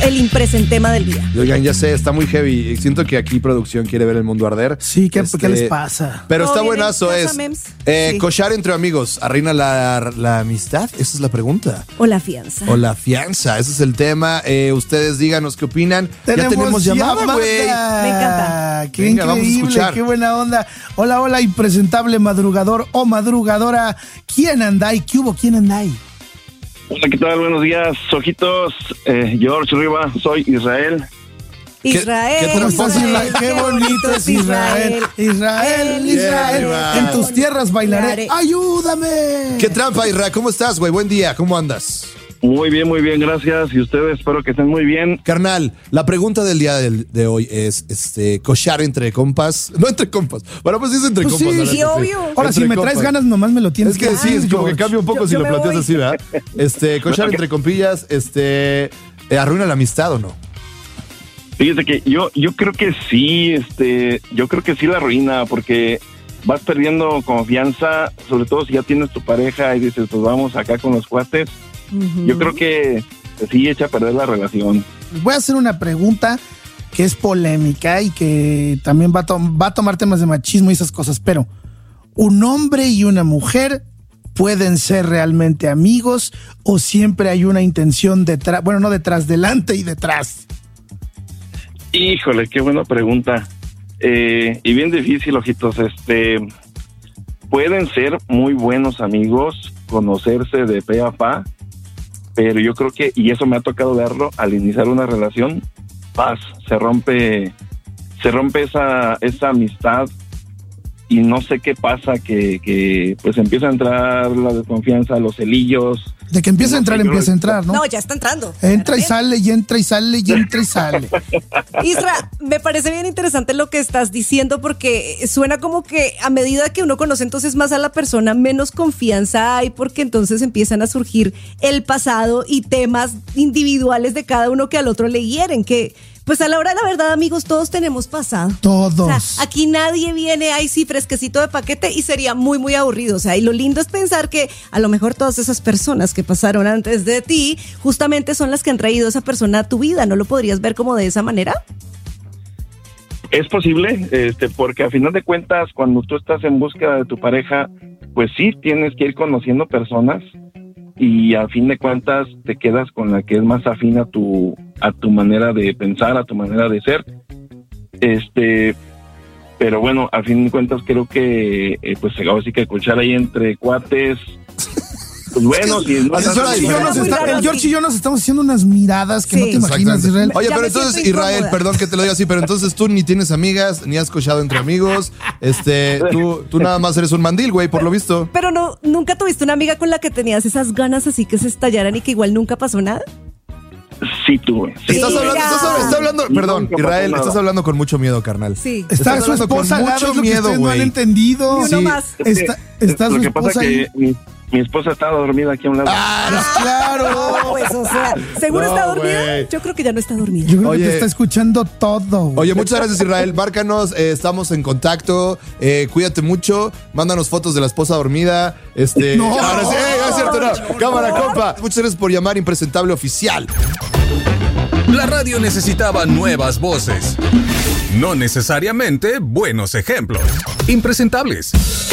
el impresentema del día. Oigan, ya sé, está muy heavy. Siento que aquí producción quiere ver el mundo arder. Sí, ¿qué les pasa? Pero está Todo bien, buenazo, casa, es mems. Sí. cochar entre amigos. ¿Arruina la amistad? Esa es la pregunta. O la fianza. O la fianza, ese es el tema. Ustedes díganos qué opinan. Ya tenemos llamada, güey. Me encanta. Qué Venga, vamos a increíble, escuchar. qué buena onda. Hola, hola, impresentable madrugador o madrugadora. ¿Quién anda ahí? ¿Qué hubo? ¿Quién anda ahí? Hola, ¿qué tal? Buenos días, ojitos. George Riva, soy Israel. Israel. ¿Qué ¿Cómo estás, Israel? Israel? Qué bonito es Israel. Israel, Israel. En tus tierras bailaré. ¡Ayúdame! ¿Qué trampa, Isra? ¿Cómo estás, güey? Buen día, ¿cómo andas? Muy bien, gracias. Y ustedes, espero que estén muy bien. Carnal, la pregunta del día de hoy es, cochar entre compas. No entre compas. Bueno, pues sí es entre Pues compas. sí, la neta, sí, obvio. Ahora, Entre si me traes compas. ganas, nomás me lo tienes Es que sí, es como que cambia un poco Yo si lo me planteas voy. así, ¿verdad? Cochar entre compillas, ¿arruina la amistad o no? Fíjate que yo creo que sí, yo creo que sí la arruina, porque vas perdiendo confianza, sobre todo si ya tienes tu pareja y dices, pues vamos acá con los cuates. Yo creo que sí echa a perder la relación. Voy a hacer una pregunta que es polémica y que también va a tomar temas de machismo y esas cosas, pero ¿un hombre y una mujer pueden ser realmente amigos o siempre hay una intención detrás? Bueno, no detrás, delante y detrás. Híjole, qué buena pregunta. Y bien difícil, ojitos. Pueden ser muy buenos amigos, conocerse de pe a pa, pero yo creo que, y eso me ha tocado verlo, al iniciar una relación, se rompe esa amistad y no sé qué pasa, que pues empieza a entrar la desconfianza, los celillos. De que empieza a entrar, empieza a entrar, ¿no? No, ya está entrando. Entra y sale, y entra y sale, y entra y sale. Isra, me parece bien interesante lo que estás diciendo porque suena como que a medida que uno conoce entonces más a la persona, menos confianza hay porque entonces empiezan a surgir el pasado y temas individuales de cada uno que al otro le hieren, que pues a la hora de la verdad, amigos, todos tenemos pasado. Todos. O sea, aquí nadie viene ahí sí fresquecito de paquete y sería muy, muy aburrido. O sea, y lo lindo es pensar que a lo mejor todas esas personas que pasaron antes de ti justamente son las que han traído a esa persona a tu vida. ¿No lo podrías ver como de esa manera? Es posible, porque a final de cuentas, cuando tú estás en búsqueda de tu pareja, pues sí tienes que ir conociendo personas y a fin de cuentas te quedas con la que es más afín a tu manera de pensar, a tu manera de ser. Pero bueno, a fin de cuentas creo que pues ahora sí que escuchar ahí entre cuates. Pues bueno, si no El George y yo nos estamos haciando unas miradas que no te imaginas, Exactamente. Israel. Oye, Ya pero me entonces, siento Israel, incómoda. perdón que te lo diga así, pero entonces tú ni tienes amigas, ni has cochado entre amigos, tú nada más eres un mandil, güey, por lo visto. Pero no, ¿nunca tuviste una amiga con la que tenías esas ganas así que se estallaran y que igual nunca pasó nada? Sí tuve. Sí. Estás hablando, perdón, Nunca pasó Israel, nada. estás hablando con mucho miedo, carnal. Sí. Está su hablando con esposa al lado, mucho es lo que miedo, ustedes no han güey. entendido. Y uno más. Está Lo su que pasa esposa que ahí. mi esposa estaba dormida aquí a un lado. Claro. No, pues, o sea, ¿seguro No, está dormida? güey. Yo creo que ya no está dormida. Yo creo Oye. que te está escuchando todo. güey. Oye, muchas gracias, Israel. Márcanos, estamos en contacto. Cuídate mucho. Mándanos fotos de la esposa dormida. No. Ahora sí, no es cierto, no. Cámara, compa. Muchas gracias por llamar, Impresentable Oficial. La radio necesitaba nuevas voces, no necesariamente buenos ejemplos. Impresentables.